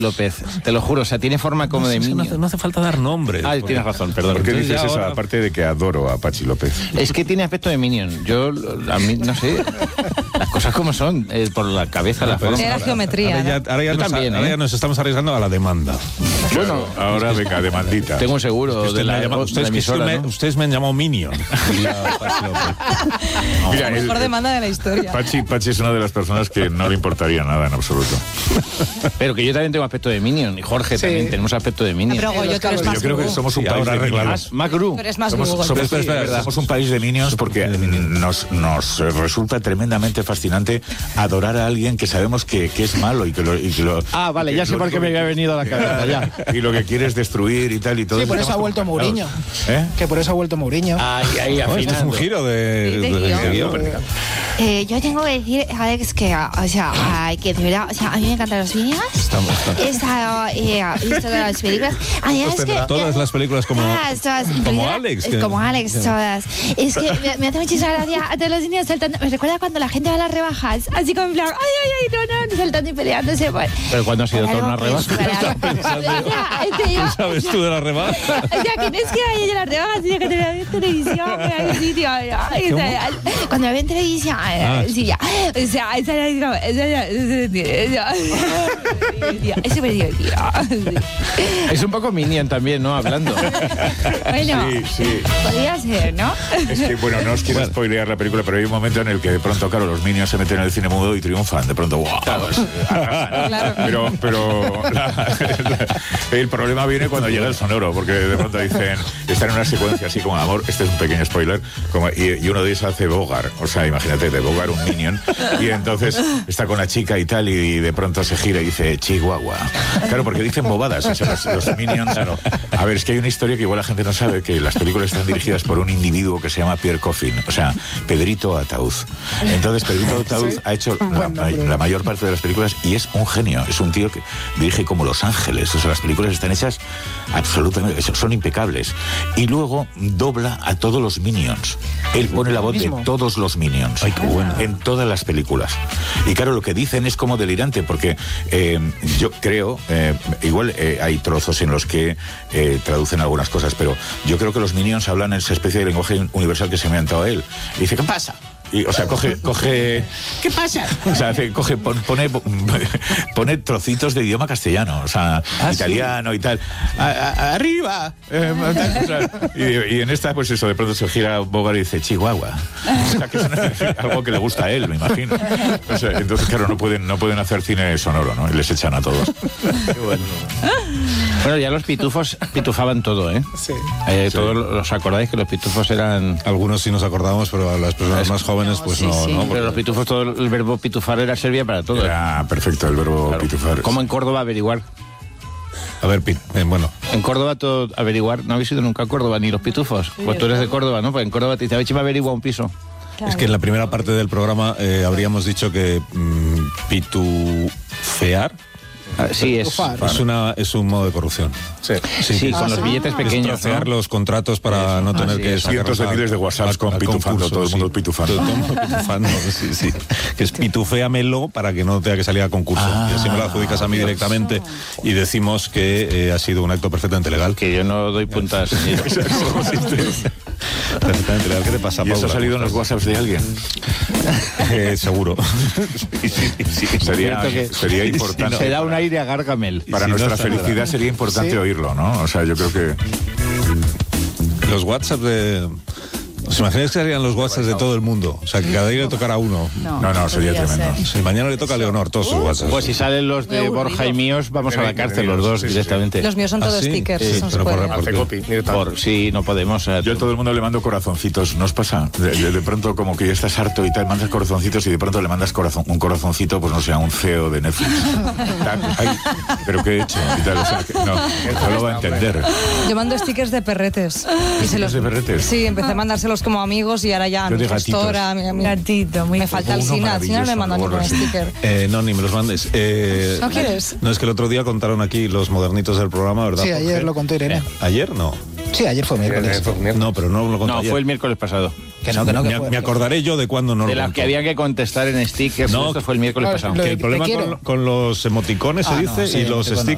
López, te lo juro, o sea, tiene forma como de Minion. No hace falta dar nombres. Ah, tienes razón, perdón. ¿Por qué Entonces dices ya eso? ahora- Aparte de que adoro a Pachi López. Es que tiene aspecto de Minion. Yo, a mí, no sé, las cosas como son, por la cabeza, la forma. Era geometría. Ahora ya nos estamos arriesgando a la demanda. Bueno, ahora venga, demandita. tengo un seguro de la emisora, ¿no? Ustedes me han llamado Minion. Mira, La mejor demanda de la historia. Pachi es una de las personas que no le importaría nada en absoluto. Pero que yo también tengo aspecto de Minion, y Jorge también tenemos aspecto de Minion. Pero Goyo, tú eres más Yo creo que Hugo. somos un país ahora de arreglamos. Minions. Macru. Tú eres más Somos, Hugo. somos- Espera. somos un país de Minions porque nos resulta tremendamente fascinante adorar a alguien que sabemos que es malo y que lo Ah, vale, ya sé por qué me había venido a la cabeza, ya. y lo que quiere es destruir y tal y todo. Sí, por eso ha Estamos vuelto Mourinho. ¿Eh? Que por eso ha vuelto Mourinho. Ahí, Esto es un afinando. giro de guión. Yo tengo que decir, Alex, que, o sea, que de verdad, o sea, a mí me encantan los Minions. He visto todas las películas. A mí es que... Todas las películas como incluida- Alex. Como Alex, todas. Es que me hace muchísima gracia a todos los niños saltando. Me recuerda cuando la gente va a las rebajas, así como en plan, no, saltando y peleándose. Pues. ¿Pero cuándo ha sido todo una rebaja? ¿Qué sabes tú de la rebaja? O sea, que no es que vaya yo a las rebajas, sino que te veo en televisión, en algún sitio. Cuando me veo en televisión, sí, ya. O sea, es súper divertido. Es un poco Minion también, ¿no? Hablando. Bueno, Sí. podría ser, ¿no? Es que, bueno, no os quiero spoilear la película, pero hay un momento en el que de pronto, claro, los Minions se meten en el cine mudo y triunfan. De pronto, ¡wow! Arrasan. Pero el problema viene cuando llega el sonoro, porque de pronto dicen, están en una secuencia así como amor, este es un pequeño spoiler, y uno de ellos hace Bogart, o sea, imagínate, de Bogart un Minion, y entonces está con la chica y tal, y de pronto se gira y dice, Chihuahua. Claro, porque dicen bobadas, o sea, los Minions. A ver, es que hay una historia que igual la gente no sabe, que las películas están dirigidas por un individuo que se llama Pierre Coffin, o sea, Pedrito Ataúz. Entonces, Pedrito Ataúz ha hecho la mayor parte de las películas y es un genio, es un tío que dirige como Los Ángeles, o sea, las películas están hechas absolutamente, son impecables. Y luego dobla a todos los Minions. Él pone la voz de todos los Minions. Ay, qué bueno. En todas las películas. Y claro, lo que dicen es como delirante, porque yo creo, igual hay trozos en los que traducen algunas cosas, pero yo creo que los Minions hablan en esa especie de lenguaje universal que se me ha inventado a él. Y dice, ¿qué pasa? Y, o sea, coge, ¿qué pasa? O sea, pone trocitos de idioma castellano, o sea, italiano y tal. Arriba. O sea, y en esta, pues eso, de pronto se gira Bogart y dice, Chihuahua. O sea, que es algo que le gusta a él, me imagino. O sea, entonces, claro, no pueden hacer cine sonoro, ¿no? Y les echan a todos. Qué bueno. Bueno, ya los pitufos pitufaban todo, ¿eh? Sí. Todos los acordáis que los pitufos eran... Algunos sí nos acordamos, pero a las personas más jóvenes, pues sí, no. sí. ¿no? Pero los pitufos, todo el verbo pitufar servía para todo. Era perfecto el verbo Claro. pitufar. Como en Córdoba averiguar. A ver, bueno. En Córdoba todo averiguar. ¿No habéis ido nunca a Córdoba ni los pitufos? Pues tú eres de Córdoba, ¿no? Pues en Córdoba te dice, a ver si me averigua un piso. Es que en la primera parte del programa habríamos dicho que pitufear Sí, es es un modo de corrupción. Sí, con los billetes pequeños. Trocear los contratos para no tener que sacar cientos de miles de WhatsApps con pitufando, todo el mundo pitufando. Todo el mundo pitufando, sí. Que es pituféamelo para que no tenga que salir a concurso. Y así me lo adjudicas a mí directamente y decimos que ha sido un acto perfectamente legal. Que yo no doy puntas. Perfectamente legal. ¿Qué te pasa, ¿Y eso ha Paula? salido en los WhatsApps de alguien? Seguro. Sería importante. Se da un aire a Gargamel. Para Si no nuestra está felicidad nada. sería importante Sí. oírlo, ¿no? O sea, yo creo que... Los WhatsApp de... ¿Os imagináis que serían los WhatsApp de todo el mundo? O sea, que cada día le tocara a uno. No, sería podría tremendo. ser. Si mañana le toca a Leonor todos sus WhatsApp. Pues si salen los de Borja y míos, vamos a la cárcel los dos directamente. Los míos son todos sí? stickers. Sí, eso no se pero por puede. reporte. Sí, no podemos. Yo a todo el mundo le mando corazoncitos, ¿no os pasa? De pronto como que ya estás harto y tal, mandas corazoncitos y de pronto le mandas un corazoncito, pues no sé, a un CEO de Netflix. Ay, ¿pero qué he hecho? Y tal, o sea, que no lo va a entender. Yo mando stickers de perretes. Y se los... ¿De perretes? Sí, empecé a mandárselos como amigos y ahora ya a Yo mi de gatitos. gestora, a mi gatito. Me falta el Uno Sina. Al Sina no le mando ningún maravilloso, sticker. No, ni me los mandes. ¿No quieres? No, es que el otro día contaron aquí los modernitos del programa, ¿verdad? Sí, ayer Jorge? lo contó Irene. ¿Ayer? No. Sí, ayer fue miércoles. No, pero no lo conté No, ayer. fue el miércoles pasado. Que no, me, fue. me acordaré yo de cuándo no De lo las contó. que había que contestar en stickers. No, Esto fue el miércoles no, pasado. lo Que de el problema te quiero. con los emoticones se Ah, dice no, sí, y los emoticonos.